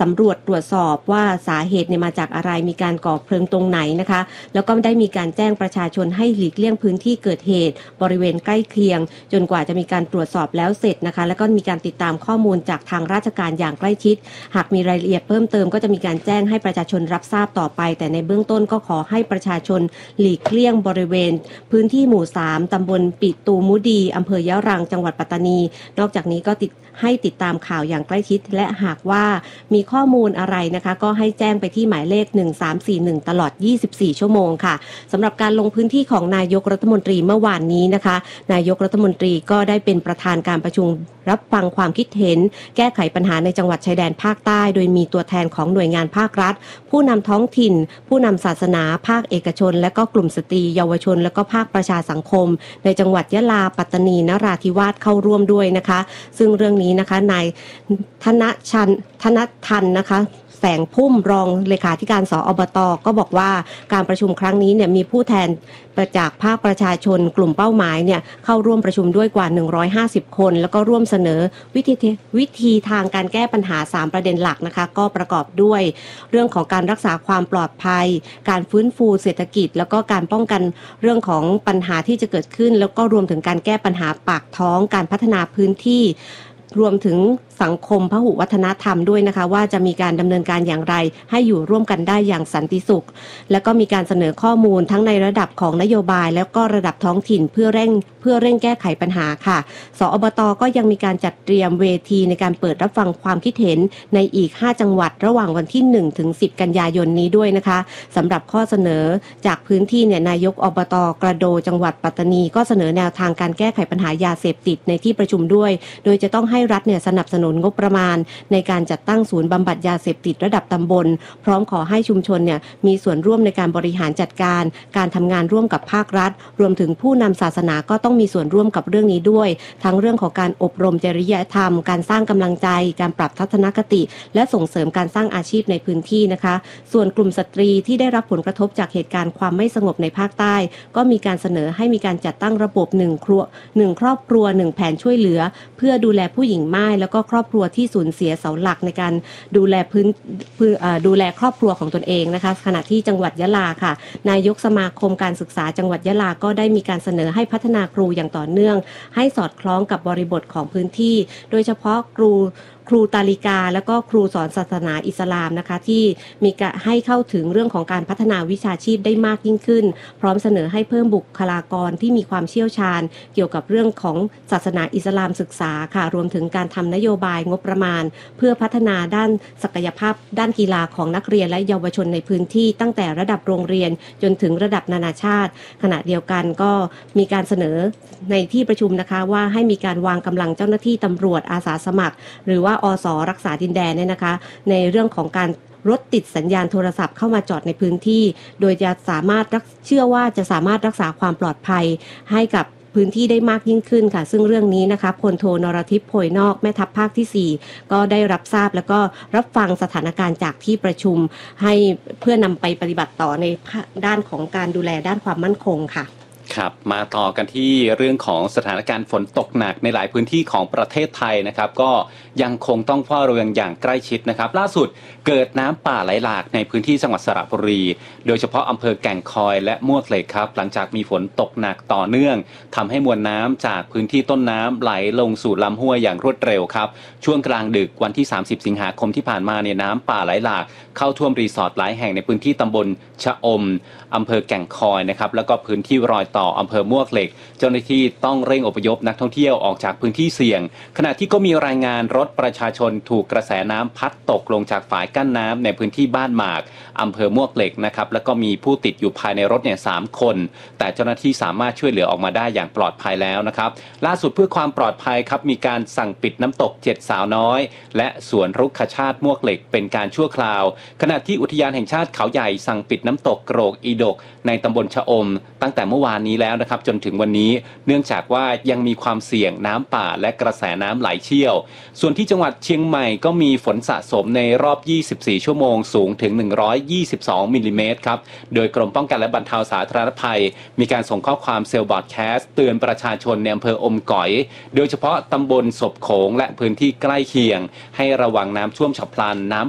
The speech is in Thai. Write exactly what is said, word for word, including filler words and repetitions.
สำรวจตรวจสอบว่าสาเหตุเนี่ยมาจากอะไรมีการก่อเพลิงตรงไหนนะคะแล้วก็ได้มีการแจ้งประชาชนให้หลีกเลี่ยงพื้นที่เกิดเหตุบริเวณใกล้เคียงจนกว่าจะมีการตรวจสอบแล้วเสร็จนะคะแล้วก็มีการติดตามข้อมูลจากทางราชการอย่างใกล้ชิดหากมีรายละเอียดเพิ่มเติมก็จะมีการแจ้งให้ประชาชนรับทราบต่อไปแต่ในเบื้องต้นก็ขอให้ประชาชนหลีกเลี่ยงบริเวณพื้นที่หมู่สามตำบลปิตูมุดีอำเภอยะรังจังหวัดปัตตานีนอกจากนี้ก็ติดให้ติดตามข่าวอย่างใกล้ชิดและหากว่ามีข้อมูลอะไรนะคะก็ให้แจ้งไปที่หมายเลขหนึ่งสามสี่หนึ่งตลอดยี่สิบสี่ชั่วโมงค่ะสำหรับการลงพื้นที่ของนายกรัฐมนตรีเมื่อวานนี้นะคะนายกรัฐมนตรีก็ได้เป็นประธานการประชุมรับฟังความคิดเห็นแก้ไขปัญหาในจังหวัดชายแดนภาคใต้โดยมีตัวแทนของหน่วยงานภาครัฐผู้นำท้องถิ่นผู้นำศาสนาภาคเอกชนและก็กลุ่มสตรีเยาวชนและก็ภาคประชาสังคมในจังหวัดยะลาปัตตานีนราธิวาสเข้าร่วมด้วยนะคะซึ่งเรื่องนี้นะคะนายธนชันธนทันนะคะแสงพุ่มรองเลขาธิการสอบต.ก็บอกว่าการประชุมครั้งนี้เนี่ยมีผู้แทนจากภาคประชาชนกลุ่มเป้าหมายเนี่ยเข้าร่วมประชุมด้วยกว่าหนึ่งร้อยห้าสิบคนแล้วก็ร่วมเสนอวิธีวิธีทางการแก้ปัญหาสามประเด็นหลักนะคะก็ประกอบด้วยเรื่องของการรักษาความปลอดภัยการฟื้นฟูเศรษฐกิจแล้วก็การป้องกันเรื่องของปัญหาที่จะเกิดขึ้นแล้วก็รวมถึงการแก้ปัญหาปากท้องการพัฒนาพื้นที่รวมถึงสังคมพหุวัฒนธรรมด้วยนะคะว่าจะมีการดำเนินการอย่างไรให้อยู่ร่วมกันได้อย่างสันติสุขแล้วก็มีการเสนอข้อมูลทั้งในระดับของนโยบายแล้วก็ระดับท้องถิ่นเพื่อเร่งเพื่อเร่งแก้ไขปัญหาค่ะสอบต.ก็ยังมีการจัดเตรียมเวทีในการเปิดรับฟังความคิดเห็นในอีกห้าจังหวัดระหว่างวันที่หนึ่งถึงสิบกันยายนนี้ด้วยนะคะสำหรับข้อเสนอจากพื้นที่เนี่ยนายกอบต.กระโดจังหวัดปัตตานีก็เสนอแนวทางการแก้ไขปัญหายาเสพติดในที่ประชุมด้วยโดยจะต้องให้รัฐเนี่ยสนับสนุนงบประมาณในการจัดตั้งศูนย์บำบัดยาเสพติดระดับตำบลพร้อมขอให้ชุมชนเนี่ยมีส่วนร่วมในการบริหารจัดการการทำงานร่วมกับภาครัฐรวมถึงผู้นำศาสนาก็ต้องมีส่วนร่วมกับเรื่องนี้ด้วยทั้งเรื่องของการอบรมจริยธรรมการสร้างกำลังใจการปรับทัศนคติและส่งเสริมการสร้างอาชีพในพื้นที่นะคะส่วนกลุ่มสตรีที่ได้รับผลกระทบจากเหตุการณ์ความไม่สงบในภาคใต้ก็มีการเสนอให้มีการจัดตั้งระบบหนึ่งครัวหนึ่งครอบครัวหนึ่งแผนช่วยเหลือเพื่อดูแลผู้หญิงม่ายแล้วก็ครอบครัวที่สูญเสียเสาหลักในการดูแลพื้นดูแลครอบครัวของตนเองนะคะขณะที่จังหวัดยะลาค่ะนายกสมาคมการศึกษาจังหวัดยะลาก็ได้มีการเสนอให้พัฒนาครูอย่างต่อเนื่องให้สอดคล้องกับบริบทของพื้นที่โดยเฉพาะครูครูตาลิกาและก็ครูสอนศาสนาอิสลามนะคะที่มีการให้เข้าถึงเรื่องของการพัฒนาวิชาชีพได้มากยิ่งขึ้นพร้อมเสนอให้เพิ่มบุคลากรที่มีความเชี่ยวชาญเกี่ยวกับเรื่องของศาสนาอิสลามศึกษาค่ะรวมถึงการทำนโยบายงบประมาณเพื่อพัฒนาด้านศักยภาพด้านกีฬาของนักเรียนและเยาวชนในพื้นที่ตั้งแต่ระดับโรงเรียนจนถึงระดับนานาชาติขณะเดียวกันก็มีการเสนอในที่ประชุมนะคะว่าให้มีการวางกำลังเจ้าหน้าที่ตำรวจอาสาสมัครหรือว่าอส.รักษาดินแดนเนี่ยนะคะในเรื่องของการรถติดสัญญาณโทรศัพท์เข้ามาจอดในพื้นที่โดยจะสามารถเชื่อว่าจะสามารถรักษาความปลอดภัยให้กับพื้นที่ได้มากยิ่งขึ้นค่ะซึ่งเรื่องนี้นะคะพลโทนรทิพย์โพยนอกแม่ทัพภาคที่สี่ก็ได้รับทราบแล้วก็รับฟังสถานการณ์จากที่ประชุมให้เพื่อนำไปปฏิบัติต่อในด้านของการดูแลด้านความมั่นคงค่ะครับมาต่อกันที่เรื่องของสถานการณ์ฝนตกหนักในหลายพื้นที่ของประเทศไทยนะครับก็ยังคงต้องเฝ้าระวังอย่างใกล้ชิดนะครับล่าสุดเกิดน้ำป่าไหลหลากในพื้นที่จังหวัดสระบุรีโดยเฉพาะอำเภอแก่งคอยและมวกเหล็กครับหลังจากมีฝนตกหนักต่อเนื่องทำให้มวลน้ำจากพื้นที่ต้นน้ำไหลลงสู่ลำห้วยอย่างรวดเร็วครับช่วงกลางดึกวันที่สามสิบสิงหาคมที่ผ่านมาเนี่ยน้ำป่าไหลหลากเข้าท่วมรีสอร์ทหลายแห่งในพื้นที่ตำบลชะอมอำเภอแก่งคอยนะครับแล้วก็พื้นที่รอยต่ออำเภอมวกเหล็กเจ้าหน้าที่ต้องเร่งอพยพนักท่องเที่ยวออกจากพื้นที่เสี่ยงขณะที่ก็มีรายงานรถประชาชนถูกกระแสน้ำพัดตกลงจากฝายกั้นน้ำในพื้นที่บ้านหมากอำเภอมวกเหล็กนะครับแล้วก็มีผู้ติดอยู่ภายในรถเนี่ยสามคนแต่เจ้าหน้าที่สามารถช่วยเหลือออกมาได้อย่างปลอดภัยแล้วนะครับล่าสุดเพื่อความปลอดภัยครับมีการสั่งปิดน้ำตกเจ็ดสาวน้อยและสวนรุกขชาติมวกเหล็กเป็นการชั่วคราวขณะที่อุทยานแห่งชาติเขาใหญ่สั่งปิดน้ำตกโกรกอีดกในตำบลชะอมตั้งแต่เมื่อวานนี้แล้วนะครับจนถึงวันนี้เนื่องจากว่ายังมีความเสี่ยงน้ำป่าและกระแสน้ำไหลเชี่ยวส่วนที่จังหวัดเชียงใหม่ก็มีฝนสะสมในรอบยี่สิบสี่ชั่วโมงสูงถึงหนึ่งร้อยยี่สิบสองมิลลิเมตรครับโดยกรมป้องกันและบรรเทาสาธารณภัยมีการส่งข้อความเซลล์บอร์ดแคสต์เตือนประชาชนในอำเภออมก๋อยโดยเฉพาะตำบลศพโขงและพื้นที่ใกล้เคียงให้ระวังน้ำท่วมฉับพลันน้ำ